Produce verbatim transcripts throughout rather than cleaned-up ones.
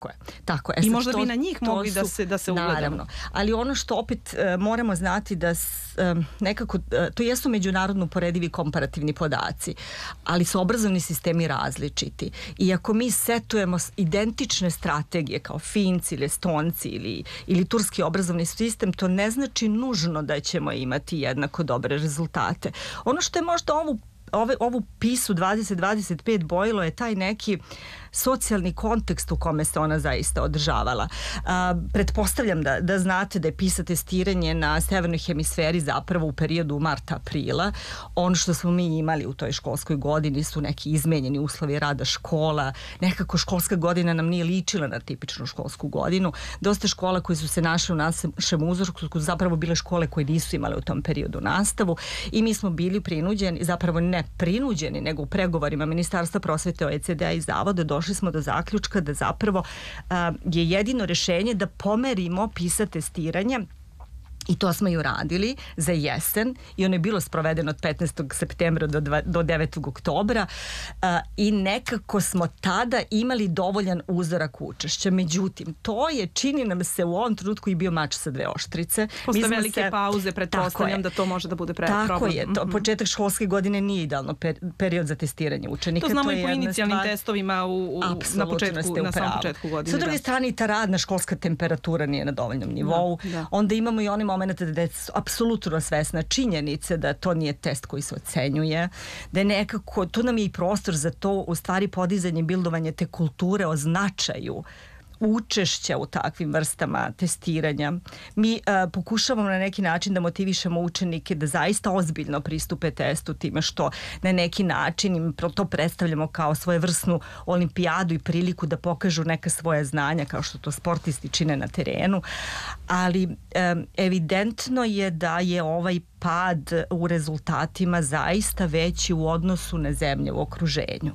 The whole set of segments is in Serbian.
Tako je. E I sad, možda to, bi na njih mogli su, da se, da se ugledamo. Naravno, ali ono što opet e, moramo znati da s, e, nekako, e, to jesu međunarodno poredivi komparativni podaci, ali su obrazovni sistemi različiti. I ako mi setujemo identične strategije kao Finci ili Estonci ili, ili turski obrazovni sistem, to ne znači nužno da ćemo imati jednako dobre rezultate. Ono što je možda ovu Ove, ovu pisu dvadeset dvadeset pet bojilo je taj neki socijalni kontekst u kome se ona zaista održavala. A, pretpostavljam da, da znate da je PISA testiranje na severnoj hemisferi zapravo u periodu marta-aprila. Ono što smo mi imali u toj školskoj godini su neki izmenjeni uslovi rada škola. Nekako školska godina nam nije ličila na tipičnu školsku godinu. Dosta škola koje su se našle u našem uzorku su zapravo bile škole koje nisu imale u tom periodu nastavu i mi smo bili prinuđeni, zapravo ne prinuđeni, nego u pregovorima Ministarstva prosvete, O E C D-a i Zavoda došli smo do zaključka da zapravo a, je jedino rešenje da pomerimo PISA testiranje. I to smo i uradili za jesen i ono je bilo sprovedeno od petnaestog septembra do, do devetog oktobra uh, i nekako smo tada imali dovoljan uzorak učešća. Međutim, to je, čini nam se u ovom trenutku i bio mač sa dve oštrice. Posle velike se, pauze pretpostavljam da to može da bude pre, tako problem. Tako je, to, početak školske godine nije idealno per, period za testiranje učenika. To znamo to i po inicijalnim stvar, testovima u, u, na, početku, na samom početku godine. Sa druge da. strane i ta radna školska temperatura nije na dovoljnom nivou. Da, da. Onda imamo i one momente da deca su apsolutno svesna činjenice da to nije test koji se ocenjuje, da je nekako, tu nam je i prostor za to, u stvari podizanje, bildovanje te kulture o značaju učešća u takvim vrstama testiranja. Mi uh, pokušavamo na neki način da motivišemo učenike da zaista ozbiljno pristupe testu time što na neki način im to predstavljamo kao svojevrsnu olimpijadu i priliku da pokažu neka svoja znanja kao što to sportisti čine na terenu. Ali um, evidentno je da je ovaj pad u rezultatima zaista veći u odnosu na zemlje u okruženju.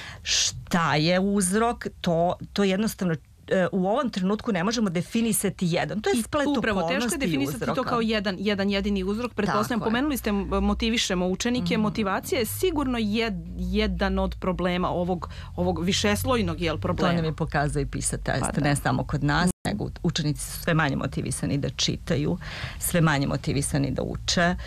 Šta je uzrok? To, to jednostavno u ovom trenutku ne možemo definisati jedan. To je splet okolnosti i uzroka. Upravo, teško je definisati to kao jedan, jedan jedini uzrok. Pretpostavljam, pomenuli ste motivišemo učenike. Mm. Motivacija je sigurno jed, jedan od problema ovog, ovog višeslojnog jel, problema. To nam je pokazao i PISA test, pa, ne samo kod nas, nego učenici su sve manje motivisani da čitaju, sve manje motivisani da uče,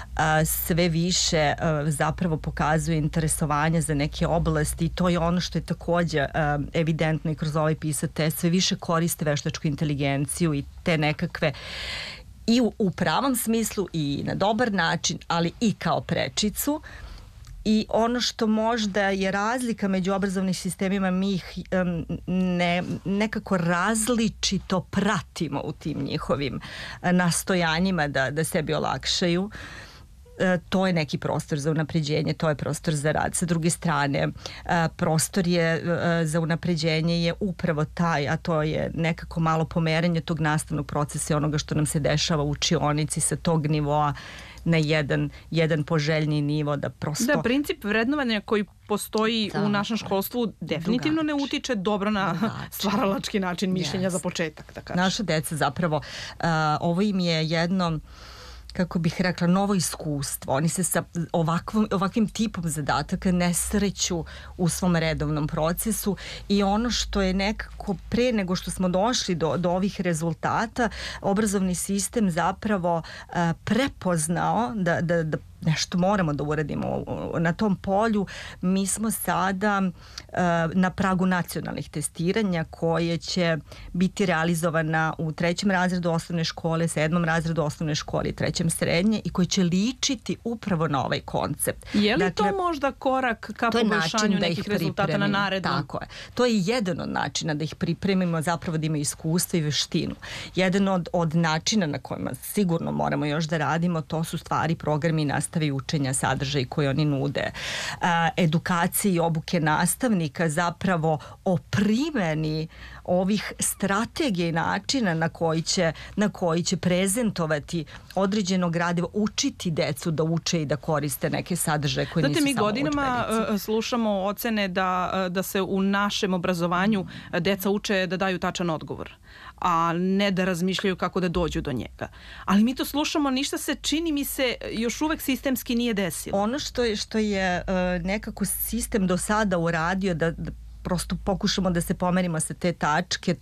sve više zapravo pokazuje interesovanje za neke oblasti i to je ono što je takođe evidentno i kroz ovaj PISA test, sve više koriste veštačku inteligenciju i te nekakve i u, u pravom smislu i na dobar način, ali i kao prečicu. I ono što možda je razlika među obrazovnim sistemima, mi ih um, ne, nekako različito pratimo u tim njihovim nastojanjima da, da sebi olakšaju. E, to je neki prostor za unapređenje, to je prostor za rad. Sa druge strane, e, prostor je e, za unapređenje je upravo taj, a to je nekako malo pomeranje tog nastavnog procesa i onoga što nam se dešava u učionici sa tog nivoa na jedan, jedan poželjni nivo da prosto... Da, princip vrednovanja koji postoji da, u našem školstvu definitivno drugači. Ne utiče dobro na drugači. Stvaralački način mišljenja yes. za početak. Da kažem. Naša deca zapravo, uh, ovo im je jedno, kako bih rekla, novo iskustvo. Oni se sa ovakvom, ovakvim tipom zadataka ne sreću u svom redovnom procesu i ono što je nekako pre nego što smo došli do, do ovih rezultata, obrazovni sistem zapravo uh, prepoznao da, da, da nešto moramo da uradimo na tom polju. Mi smo sada uh, na pragu nacionalnih testiranja koje će biti realizovana u trećem razredu osnovne škole, sedmom razredu osnovne škole i trećem srednje i koji će ličiti upravo na ovaj koncept. Je li dakle, to možda korak ka poboljšanju da nekih rezultata na narednom? Tako je. To je jedan od načina da ih pripremimo, zapravo da imaju iskustvo i veštinu. Jedan od, od načina na kojima sigurno moramo još da radimo, to su stvari, programi i nastave učenja, sadržaj koji oni nude, a, edukacije i obuke nastavnika zapravo o primeni ovih strategija i načina na koji će, na koji će prezentovati određeno gradivo, učiti decu da uče i da koriste neke sadržaje koje Znate, nisu samo udžbenici. Znate, mi godinama slušamo ocene da, da se u našem obrazovanju deca uče da daju tačan odgovor, a ne da razmišljaju kako da dođu do njega. Ali mi to slušamo, ništa se, čini mi se, još uvek sistemski nije desilo. Ono što je, što je uh, nekako sistem do sada uradio da, da prosto pokušamo da se pomerimo sa te tačke,